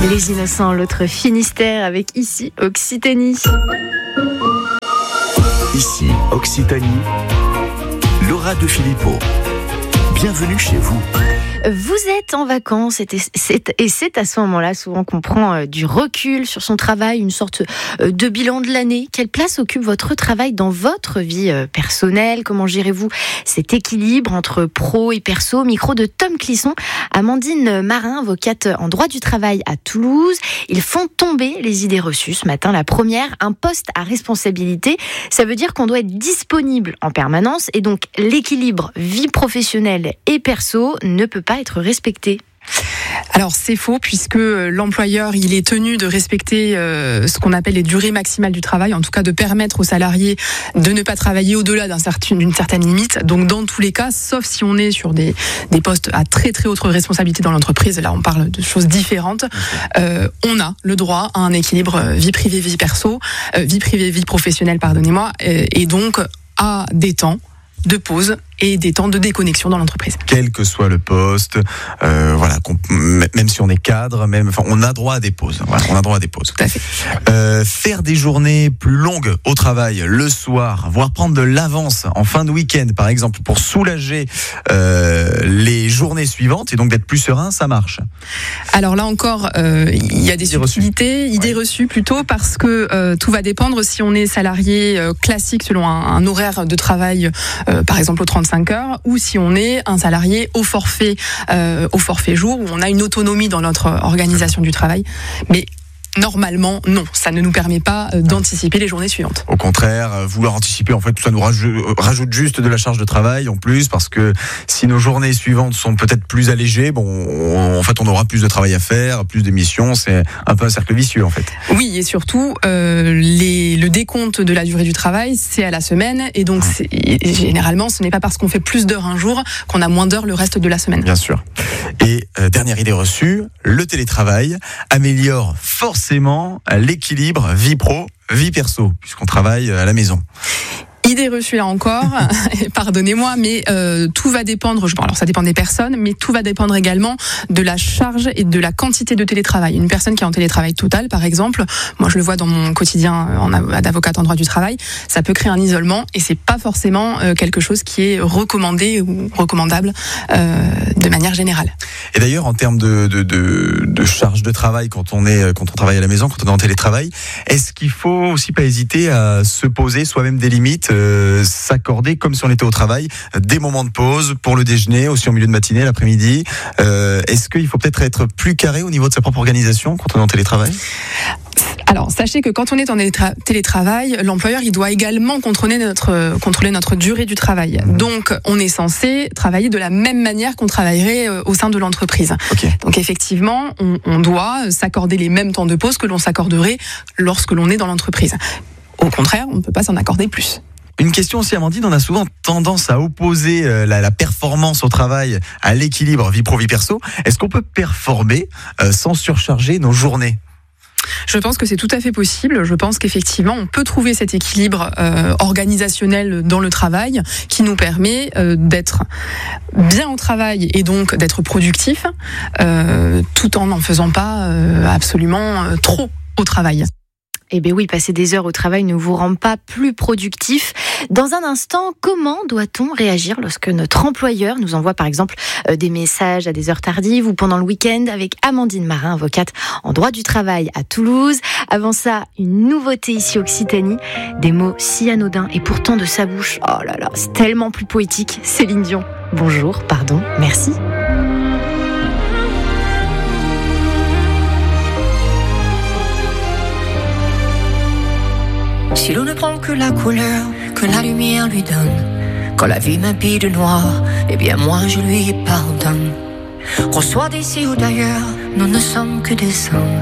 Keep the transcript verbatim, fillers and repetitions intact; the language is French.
Les Innocents, l'autre Finistère avec ici Occitanie. Ici Occitanie, Laura de Filippo. Bienvenue chez vous. Vous êtes en vacances et c'est, et c'est à ce moment-là souvent qu'on prend du recul sur son travail, une sorte de bilan de l'année. Quelle place occupe votre travail dans votre vie personnelle ? Comment gérez-vous cet équilibre entre pro et perso ? Micro de Tom Clisson, Amandine Marin, avocate en droit du travail à Toulouse. Ils font tomber les idées reçues ce matin. La première, un poste à responsabilité. Ça veut dire qu'on doit être disponible en permanence et donc l'équilibre vie professionnelle et perso ne peut pas être respecté. Alors c'est faux puisque l'employeur il est tenu de respecter euh, ce qu'on appelle les durées maximales du travail, en tout cas de permettre aux salariés de ne pas travailler au-delà d'un certain, d'une certaine limite. Donc dans tous les cas, sauf si on est sur des, des postes à très très haute responsabilité dans l'entreprise, là on parle de choses différentes, euh, on a le droit à un équilibre vie privée, vie perso, euh, vie privée, vie professionnelle, pardonnez-moi, euh, et donc à des temps de pause et des temps de déconnexion dans l'entreprise. Quel que soit le poste, euh, voilà, même si on est cadre, même, enfin, on a droit à des pauses. Voilà, on a droit à des pauses. Tout à fait. Euh, faire des journées plus longues au travail, le soir, voire prendre de l'avance en fin de week-end, par exemple, pour soulager euh, les journées suivantes et donc d'être plus serein, ça marche. Alors là encore, euh, il y a des idées subtilités, reçues. idées Ouais. reçues plutôt parce que euh, tout va dépendre si on est salarié euh, classique selon un, un horaire de travail, euh, par exemple au trente-cinq heures, ou si on est un salarié au forfait, euh, au forfait jour, où on a une autonomie dans notre organisation du travail. Mais normalement, non, ça ne nous permet pas d'anticiper les journées suivantes. Au contraire, vouloir anticiper, en fait, ça nous rajoute, rajoute juste de la charge de travail en plus, parce que si nos journées suivantes sont peut-être plus allégées, bon, on, en fait, on aura plus de travail à faire, plus d'émissions, c'est un peu un cercle vicieux, en fait. Oui, et surtout, euh, les, le décompte de la durée du travail, c'est à la semaine, et donc, c'est, et généralement, ce n'est pas parce qu'on fait plus d'heures un jour qu'on a moins d'heures le reste de la semaine. Bien sûr. Et euh, dernière idée reçue, le télétravail améliore forcément l'équilibre vie pro, vie perso, puisqu'on travaille à la maison. Idée reçue là encore, pardonnez-moi, mais euh, tout va dépendre, je, bon, alors ça dépend des personnes, mais tout va dépendre également de la charge et de la quantité de télétravail. Une personne qui est en télétravail total, par exemple, moi je le vois dans mon quotidien en, d'avocate en droit du travail, ça peut créer un isolement et c'est pas forcément euh, quelque chose qui est recommandé ou recommandable euh, de manière générale. Et d'ailleurs, en termes de, de, de, de charge de travail, quand on est, quand on travaille à la maison, quand on est en télétravail, est-ce qu'il faut aussi pas hésiter à se poser soi-même des limites, euh, s'accorder comme si on était au travail, des moments de pause pour le déjeuner, aussi en milieu de matinée, l'après-midi. Euh, est-ce qu'il faut peut-être être plus carré au niveau de sa propre organisation quand on est en télétravail ? Alors, sachez que quand on est en télétravail, l'employeur, il doit également contrôler notre, contrôler notre durée du travail. Donc, on est censé travailler de la même manière qu'on travaillerait au sein de l'entreprise. Okay. Donc, effectivement, on, on doit s'accorder les mêmes temps de pause que l'on s'accorderait lorsque l'on est dans l'entreprise. Au contraire, on ne peut pas s'en accorder plus. Une question aussi, Amandine, on a souvent tendance à opposer la, la performance au travail à l'équilibre vie pro-vie perso. Est-ce qu'on peut performer euh, sans surcharger nos journées ? Je pense que c'est tout à fait possible. Je pense qu'effectivement, on peut trouver cet équilibre euh, organisationnel dans le travail qui nous permet euh, d'être bien au travail et donc d'être productif, euh, tout en n'en faisant pas euh, absolument euh, trop au travail. Eh bien oui, passer des heures au travail ne vous rend pas plus productif. Dans un instant, comment doit-on réagir lorsque notre employeur nous envoie par exemple des messages à des heures tardives ou pendant le week-end, avec Amandine Marin, avocate en droit du travail à Toulouse. Avant ça, une nouveauté ici Occitanie, des mots si anodins et pourtant de sa bouche. Oh là là, c'est tellement plus poétique. Céline Dion. Bonjour, pardon, merci. Si l'on ne prend que la couleur que la lumière lui donne, quand la vie m'habille de noir, eh bien moi je lui pardonne. Qu'on soit d'ici ou d'ailleurs, nous ne sommes que des hommes.